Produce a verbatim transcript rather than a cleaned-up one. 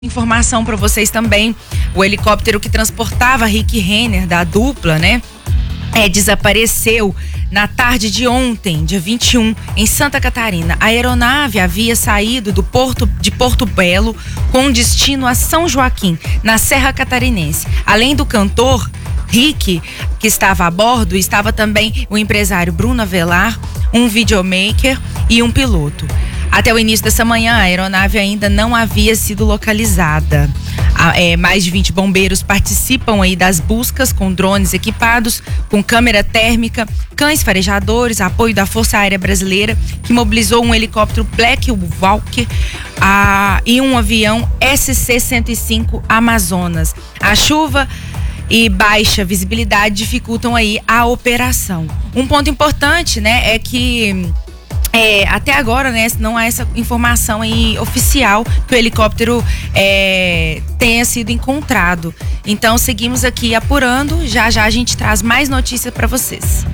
Informação para vocês também, o helicóptero que transportava Rick Renner, da dupla, né, é, desapareceu na tarde de ontem, dia vinte e um, em Santa Catarina. A aeronave havia saído do porto de Porto Belo com destino a São Joaquim, na Serra Catarinense. Além do cantor Rick, que estava a bordo, estava também o empresário Bruno Avelar, um videomaker e um piloto. Até o início dessa manhã, a aeronave ainda não havia sido localizada. É, mais de vinte bombeiros participam aí das buscas com drones equipados, com câmera térmica, cães farejadores, apoio da Força Aérea Brasileira, que mobilizou um helicóptero Black Hawk a, e um avião S C cento e cinco Amazonas. A chuva e baixa visibilidade dificultam aí a operação. Um ponto importante, né, é que É, até agora, né, não há essa informação aí oficial que o helicóptero é, tenha sido encontrado. Então seguimos aqui apurando, já já a gente traz mais notícias para vocês.